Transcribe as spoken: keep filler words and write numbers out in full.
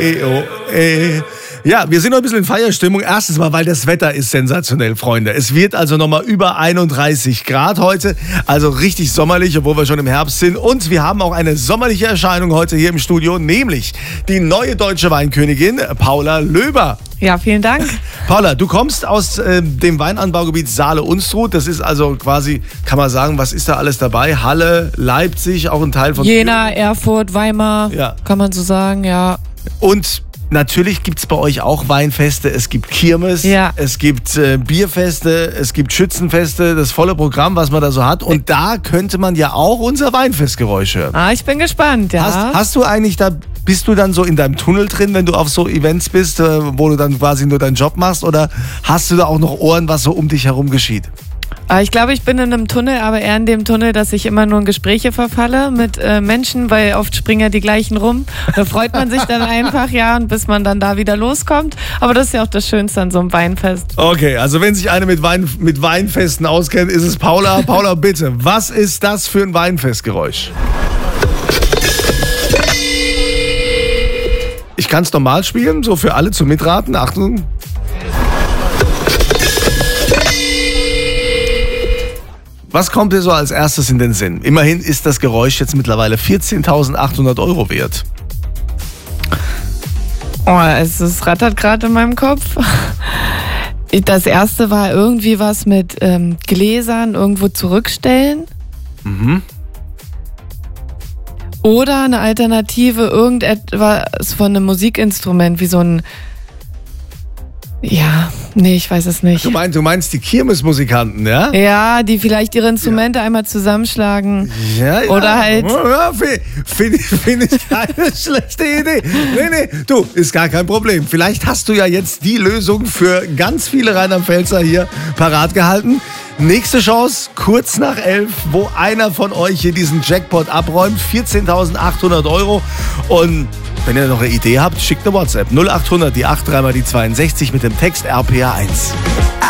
eh, oh, eh. Ja, wir sind noch ein bisschen in Feierstimmung. Erstens mal, weil das Wetter ist sensationell, Freunde. Es wird also nochmal über einunddreißig Grad heute. Also richtig sommerlich, obwohl wir schon im Herbst sind. Und wir haben auch eine sommerliche Erscheinung heute hier im Studio, nämlich die neue deutsche Weinkönigin Paula Löber. Ja, vielen Dank. Paula, du kommst aus äh, dem Weinanbaugebiet Saale-Unstrut. Das ist also quasi, kann man sagen, was ist da alles dabei? Halle, Leipzig, auch ein Teil von... Jena, Erfurt, Weimar, ja. Kann man so sagen, ja. Und natürlich gibt es bei euch auch Weinfeste, es gibt Kirmes, ja. es gibt äh, Bierfeste, es gibt Schützenfeste, das volle Programm, was man da so hat. Und da könnte man ja auch unser Weinfestgeräusch hören. Ah, ich bin gespannt, ja. Hast, hast du eigentlich da, bist du dann so in deinem Tunnel drin, wenn du auf so Events bist, äh, wo du dann quasi nur deinen Job machst? Oder hast du da auch noch Ohren, was so um dich herum geschieht? Ich glaube, ich bin in einem Tunnel, aber eher in dem Tunnel, dass ich immer nur in Gespräche verfalle mit äh, Menschen, weil oft springen ja die gleichen rum. Da freut man sich dann einfach, ja, und bis man dann da wieder loskommt. Aber das ist ja auch das Schönste an so einem Weinfest. Okay, also wenn sich eine mit, Wein, mit Weinfesten auskennt, ist es Paula. Paula, bitte, was ist das für ein Weinfestgeräusch? Ich kann es normal spielen, so für alle zum Mitraten. Achtung. Was kommt dir so als erstes in den Sinn? Immerhin ist das Geräusch jetzt mittlerweile vierzehntausendachthundert Euro wert. Oh, es, es rattert gerade in meinem Kopf. Das erste war irgendwie was mit ähm, Gläsern irgendwo zurückstellen. Mhm. Oder eine Alternative, irgendetwas von einem Musikinstrument, wie so ein... Ja, nee, ich weiß es nicht. Du meinst, du meinst die Kirmesmusikanten, ja? Ja, die vielleicht ihre Instrumente ja. einmal zusammenschlagen. Ja, ja. Oder halt... Ja, finde find ich keine schlechte Idee. Nee, nee, du, ist gar kein Problem. Vielleicht hast du ja jetzt die Lösung für ganz viele Rheinland-Pfälzer hier parat gehalten. Nächste Chance, kurz nach elf, wo einer von euch hier diesen Jackpot abräumt. vierzehntausendachthundert Euro. Und wenn ihr noch eine Idee habt, schickt eine WhatsApp. null achthundert, die acht, dreimal die zweiundsechzig mit dem Text R P R eins.